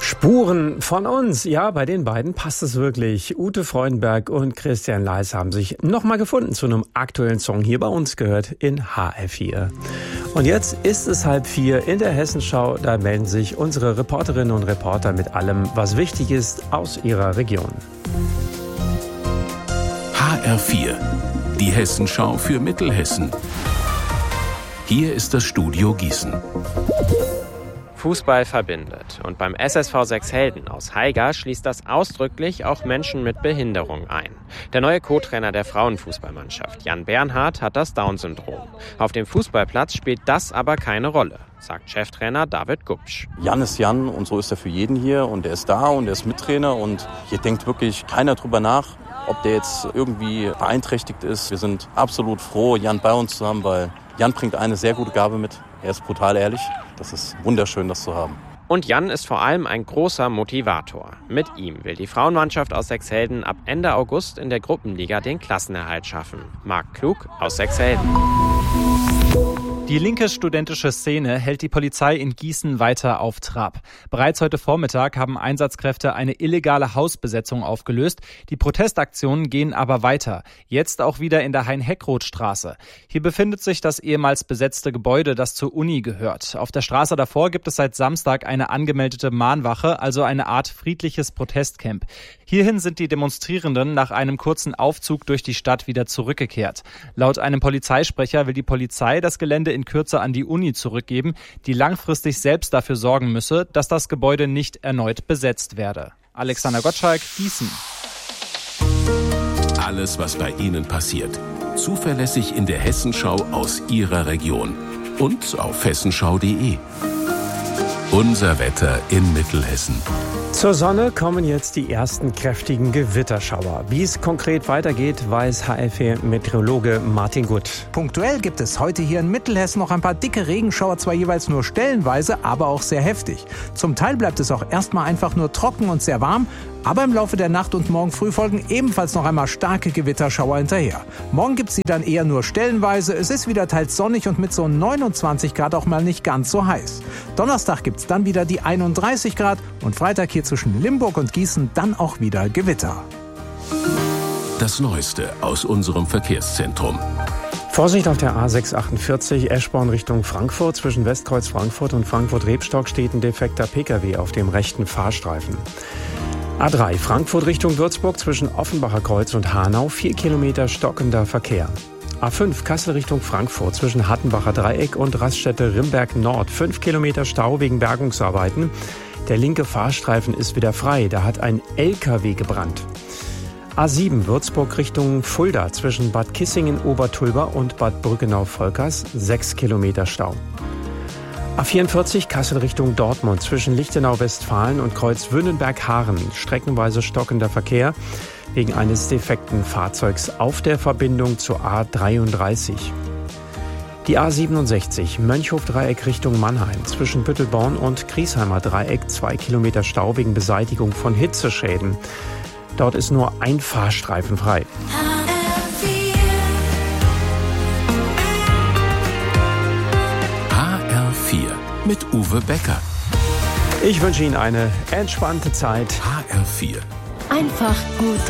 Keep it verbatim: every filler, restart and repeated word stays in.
Spuren von uns. Ja, bei den beiden passt es wirklich. Ute Freudenberg und Christian Leis haben sich nochmal gefunden zu einem aktuellen Song hier bei uns gehört in H R vier. Und jetzt ist es halb vier in der Hessenschau. Da melden sich unsere Reporterinnen und Reporter mit allem, was wichtig ist aus ihrer Region. H R vier, die Hessenschau für Mittelhessen. Hier ist das Studio Gießen. Fußball verbindet. Und beim S S V Sechshelden aus Haiger schließt das ausdrücklich auch Menschen mit Behinderung ein. Der neue Co-Trainer der Frauenfußballmannschaft, Jan Bernhard, hat das Down-Syndrom. Auf dem Fußballplatz spielt das aber keine Rolle, sagt Cheftrainer David Gubsch. Jan ist Jan und so ist er für jeden hier und er ist da und er ist Mittrainer und hier denkt wirklich keiner drüber nach, ob der jetzt irgendwie beeinträchtigt ist. Wir sind absolut froh, Jan bei uns zu haben, weil Jan bringt eine sehr gute Gabe mit. Er ist brutal ehrlich. Das ist wunderschön, das zu haben. Und Jan ist vor allem ein großer Motivator. Mit ihm will die Frauenmannschaft aus Sechshelden ab Ende August in der Gruppenliga den Klassenerhalt schaffen. Marc Klug aus Sechshelden. Die linke studentische Szene hält die Polizei in Gießen weiter auf Trab. Bereits heute Vormittag haben Einsatzkräfte eine illegale Hausbesetzung aufgelöst. Die Protestaktionen gehen aber weiter. Jetzt auch wieder in der Hein-Heckroth-Straße. Hier befindet sich das ehemals besetzte Gebäude, das zur Uni gehört. Auf der Straße davor gibt es seit Samstag eine angemeldete Mahnwache, also eine Art friedliches Protestcamp. Hierhin sind die Demonstrierenden nach einem kurzen Aufzug durch die Stadt wieder zurückgekehrt. Laut einem Polizeisprecher will die Polizei das Gelände in Kürze an die Uni zurückgeben, die langfristig selbst dafür sorgen müsse, dass das Gebäude nicht erneut besetzt werde. Alexander Gottschalk, Gießen. Alles, was bei Ihnen passiert, zuverlässig in der Hessenschau aus Ihrer Region und auf hessenschau punkt de. Unser Wetter in Mittelhessen. Zur Sonne kommen jetzt die ersten kräftigen Gewitterschauer. Wie es konkret weitergeht, weiß H R vier-Meteorologe Martin Gutt. Punktuell gibt es heute hier in Mittelhessen noch ein paar dicke Regenschauer, zwar jeweils nur stellenweise, aber auch sehr heftig. Zum Teil bleibt es auch erstmal einfach nur trocken und sehr warm, aber im Laufe der Nacht und morgen früh folgen ebenfalls noch einmal starke Gewitterschauer hinterher. Morgen gibt es sie dann eher nur stellenweise, es ist wieder teils sonnig und mit so neunundzwanzig Grad auch mal nicht ganz so heiß. Donnerstag gibt es dann wieder die einunddreißig Grad und Freitag hier zwischen Limburg und Gießen dann auch wieder Gewitter. Das Neueste aus unserem Verkehrszentrum. Vorsicht auf der A sechs achtundvierzig, Eschborn Richtung Frankfurt. Zwischen Westkreuz Frankfurt und Frankfurt-Rebstock steht ein defekter Pkw auf dem rechten Fahrstreifen. A drei, Frankfurt Richtung Würzburg zwischen Offenbacher Kreuz und Hanau, vier Kilometer stockender Verkehr. A fünf, Kassel Richtung Frankfurt zwischen Hattenbacher Dreieck und Raststätte Rimberg Nord, fünf Kilometer Stau wegen Bergungsarbeiten. Der linke Fahrstreifen ist wieder frei, da hat ein L K W gebrannt. A sieben, Würzburg Richtung Fulda zwischen Bad Kissingen-Obertulba und Bad Brückenau-Volkers, sechs Kilometer Stau. A vierundvierzig, Kassel Richtung Dortmund zwischen Lichtenau-Westfalen und Kreuzwünnenberg-Haaren, streckenweise stockender Verkehr wegen eines defekten Fahrzeugs auf der Verbindung zur A dreiunddreißig. Die A siebenundsechzig, Mönchhof-Dreieck Richtung Mannheim zwischen Büttelborn und Griesheimer Dreieck, zwei Kilometer Stau wegen Beseitigung von Hitzeschäden. Dort ist nur ein Fahrstreifen frei. H R vier mit Uwe Becker. Ich wünsche Ihnen eine entspannte Zeit. H R vier. Einfach gut